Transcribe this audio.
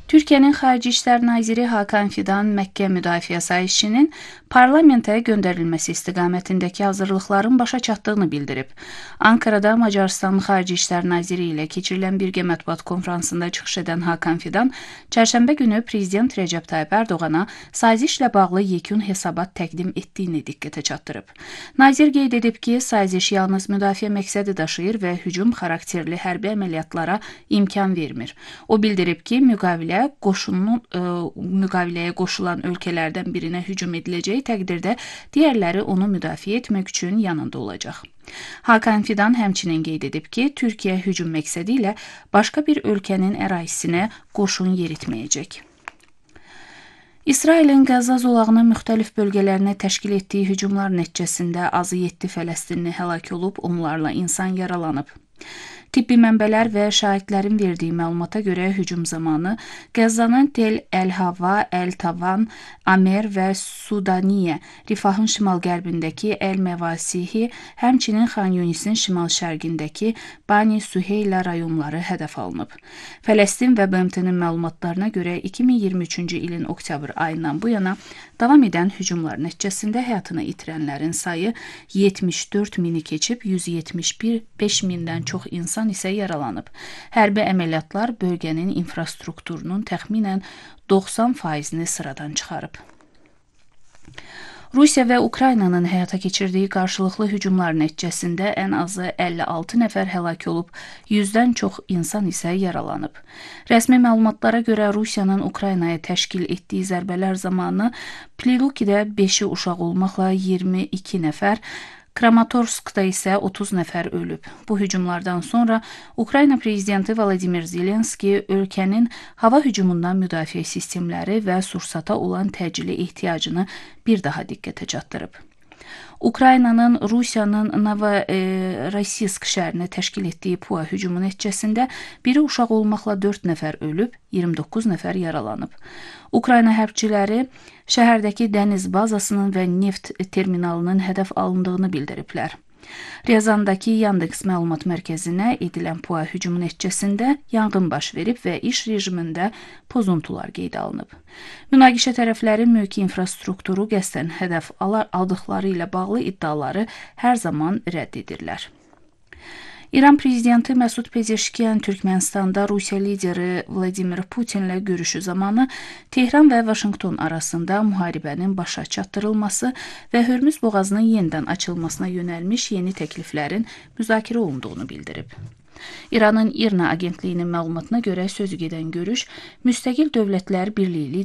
Türkiyənin Xarici İşlər Naziri Hakan Fidan Məkkə müdafiə sazişinin parlamentə göndərilməsi istiqamətindəki hazırlıqların başa çatdığını bildirib. Ankarada Macarıstanın Xarici İşlər Naziri ilə keçirilən birgə mətbuat konfransında çıxış edən Hakan Fidan, çərşənbə günü Prezident Recep Tayyip Erdoğana sazişlə bağlı yekun hesabat təqdim etdiyini diqqətə çatdırıb. Nazir qeyd edib ki, saziş yalnız müdafiə məqsədi daşıyır və hücum xarakterli hərbi əməliyyatlara imkan vermir. O bildirib ki, müqaviləyə qoşulan ölkələrdən birinə hücum ediləcəyi təqdirdə digərləri onu müdafiə etmək üçün yanında olacaq. Hakan Fidan həmçinin qeyd edib ki, Türkiyə hücum məqsədi ilə başqa bir ölkənin ərazisinə qoşun yeritməyəcək. İsrailin Qəzza zolağının müxtəlif bölgələrinə təşkil etdiyi hücumlar nəticəsində azı 7 Fələstinli həlak olub, onlarla insan yaralanıb. Tibbi mənbələr və şahidlərin verdiyi məlumata görə hücum zamanı Qəzzanın Tel Əl-Hava, Əl-Tavan, Amer və Sudaniyə, Rifahın şimal-qərbindəki Əl-Məvasihi, həmçinin Xan Yunisin şimal-şərqindəki Bani Süheyla rayonları hədəf alınıb. Fələstin və BMT-nin məlumatlarına görə 2023-cü ilin oktyabr ayından bu yana davam edən hücumlar nəticəsində həyatını itirənlərin sayı 74 mini keçib, 175 mindən çox insan isə yaralanıb. Hərbi əməliyyatlar bölgənin infrastrukturunun təxminən 90%-ni sıradan çıxarıb. Rusiya və Ukraynanın həyata keçirdiyi qarşılıqlı hücumlar nəticəsində ən azı 56 nəfər həlak olub, 100-dən çox insan isə yaralanıb. Rəsmi məlumatlara görə Rusiyanın Ukraynaya təşkil etdiyi zərbələr zamanı Plilukidə 5-i uşaq olmaqla 22 nəfər, Kramatorskda isə 30 nəfər ölüb. Bu hücumlardan sonra Ukrayna prezidenti Vladimir Zelenski ölkənin hava hücumundan müdafiə sistemləri və sursata olan təcili ehtiyacını bir daha diqqətə çatdırıb. Ukraynanın Rusiyanın Novorossiysk şəhərinə təşkil etdiyi PUA hücumu nəticəsində biri uşaq olmaqla 4 nəfər ölüb, 29 nəfər yaralanıb. Ukrayna hərbçiləri şəhərdəki dəniz bazasının və neft terminalının hədəf alındığını bildiriblər. Ryazandakı Yandex məlumat mərkəzinə edilən PUA hücumu nəticəsində yanğın baş verib və iş rejimində pozuntular qeydə alınıb. Münaqişə tərəfləri mülki infrastrukturu qəsdən hədəf aldıqları ilə bağlı iddiaları hər zaman rədd edirlər. İran prezidenti Məsud Pezeşkiyan Türkmənistanda Rusiya lideri Vladimir Putinlə görüşü zamanı Tehran və Vaşinqton arasında müharibənin başa çatdırılması və Hörmüz boğazının yenidən açılmasına yönəlmiş yeni təkliflərin müzakirə olunduğunu bildirib. İranın İRNA agentliyinin məlumatına görə sözügedən görüş Müstəqil Dövlətlər Birliyi